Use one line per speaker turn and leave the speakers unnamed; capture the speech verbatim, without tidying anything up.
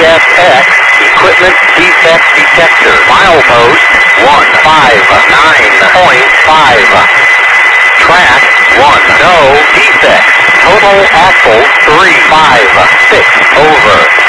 F X, Equipment Defect Detector. Milepost one five nine point five. Track one, no defects. Total axle three five six. Over.